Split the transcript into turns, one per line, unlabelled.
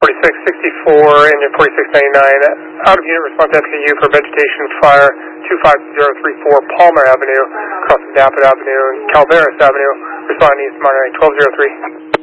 4664 and your 4699. Out of unit response FKU for vegetation fire 25034 Palmer Avenue, across Dapit Avenue and Calveras Avenue. Responding east, Monterey 1203.